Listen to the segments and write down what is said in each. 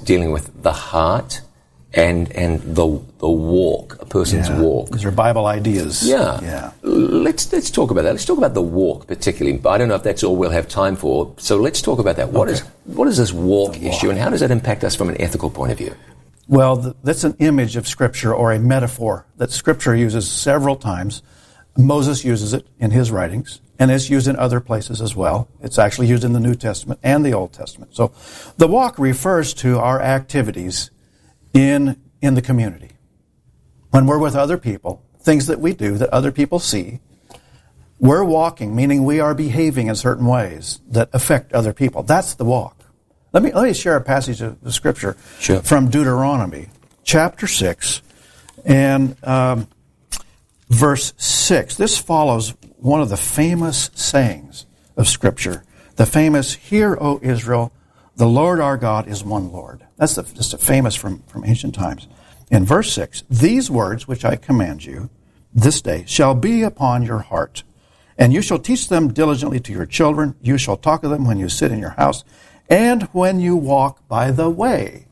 dealing with the heart and the walk, a person's walk. These are Bible ideas. Yeah. Let's talk about that. Let's talk about the walk particularly. I don't know if that's all we'll have time for. So let's talk about that. What is this walk issue, and how does that impact us from an ethical point of view? Well, that's an image of Scripture, or a metaphor that Scripture uses several times. Moses uses it in his writings, and it's used in other places as well. It's actually used in the New Testament and the Old Testament. So the walk refers to our activities in the community. When we're with other people, things that we do that other people see, we're walking, meaning we are behaving in certain ways that affect other people. That's the walk. Let me share a passage of the Scripture from Deuteronomy, chapter 6, and verse 6. This follows one of the famous sayings of Scripture. The famous, "Hear, O Israel, the Lord our God is one Lord." That's just a famous from ancient times. In verse 6, "These words which I command you this day shall be upon your heart, and you shall teach them diligently to your children. You shall talk of them when you sit in your house, and when you walk by the way."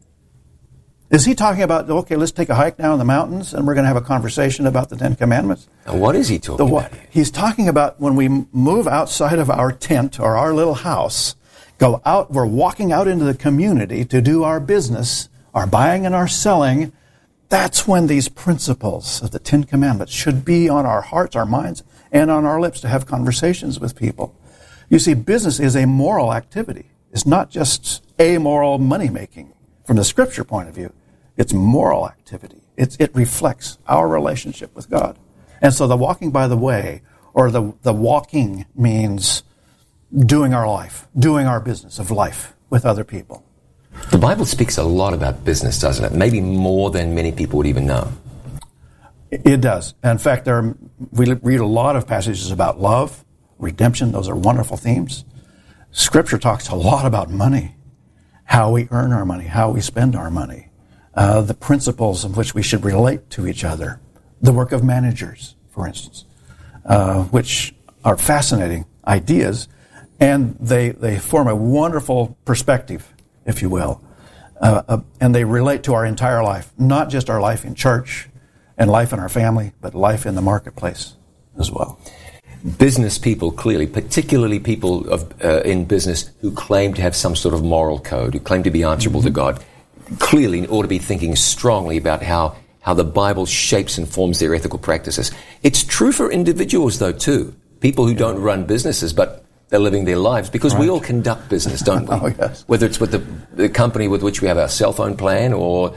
Is he talking about, okay, let's take a hike down in the mountains and we're going to have a conversation about the Ten Commandments? And what is he talking about? He's talking about when we move outside of our tent or our little house, go out, we're walking out into the community to do our business, our buying and our selling. That's when these principles of the Ten Commandments should be on our hearts, our minds, and on our lips to have conversations with people. You see, business is a moral activity. It's not just amoral money-making. From the Scripture point of view, it's moral activity. It reflects our relationship with God. And so the walking by the way, or the walking, means doing our life, doing our business of life with other people. The Bible speaks a lot about business, doesn't it? Maybe more than many people would even know. It does. In fact, we read a lot of passages about love, redemption. Those are wonderful themes. Scripture talks a lot about money, how we earn our money, how we spend our money, the principles in which we should relate to each other, the work of managers, for instance, which are fascinating ideas, and they form a wonderful perspective, if you will, and they relate to our entire life, not just our life in church and life in our family, but life in the marketplace as well. Business people, clearly, particularly people in business who claim to have some sort of moral code, who claim to be answerable to God, clearly ought to be thinking strongly about how the Bible shapes and forms their ethical practices. It's true for individuals, though, too. People who don't run businesses, but they're living their lives, because we all conduct business, don't we? Oh, yes. Whether it's with the company with which we have our cell phone plan or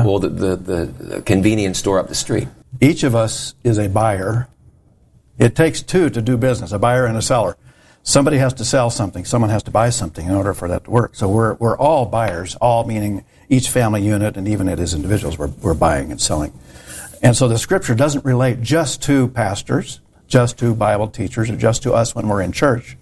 the convenience store up the street. Each of us is a buyer. It takes two to do business, a buyer and a seller. Somebody has to sell something. Someone has to buy something in order for that to work. So we're all buyers, all meaning each family unit, and even as individuals, we're buying and selling. And so the Scripture doesn't relate just to pastors, just to Bible teachers, or just to us when we're in church.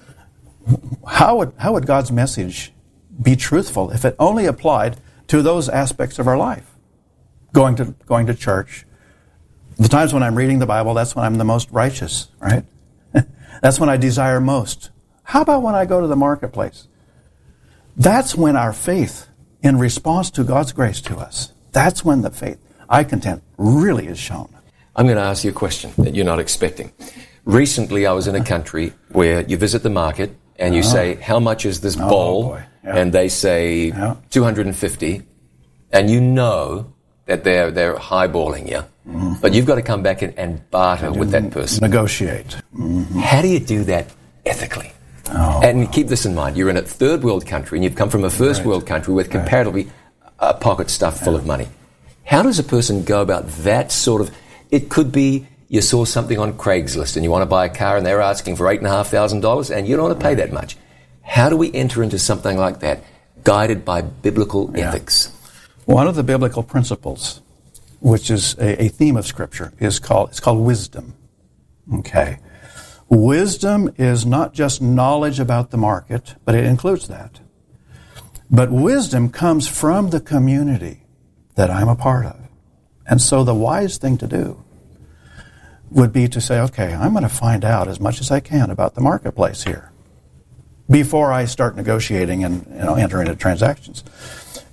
How would God's message be truthful if it only applied to those aspects of our life? Going to church. The times when I'm reading the Bible, that's when I'm the most righteous, right? That's when I desire most. How about when I go to the marketplace? That's when our faith, in response to God's grace to us, that's when the faith, I contend, really is shown. I'm going to ask you a question that you're not expecting. Recently, I was in a country where you visit the market and you say, "How much is this bowl?" Yeah. And they say, 250. And you know that they're highballing you. Mm-hmm. But you've got to come back and barter with that person. Negotiate. Mm-hmm. How do you do that ethically? And keep this in mind. You're in a third world country and you've come from a first world country with comparatively a pocket stuffed full of money. How does a person go about that sort of... It could be you saw something on Craigslist and you want to buy a car and they're asking for $8,500 and you don't want to pay that much. How do we enter into something like that guided by biblical ethics? One of the biblical principles, which is a theme of Scripture, it's called wisdom. Okay. Wisdom is not just knowledge about the market, but it includes that. But wisdom comes from the community that I'm a part of. And so the wise thing to do would be to say, okay, I'm going to find out as much as I can about the marketplace here before I start negotiating and enter into transactions.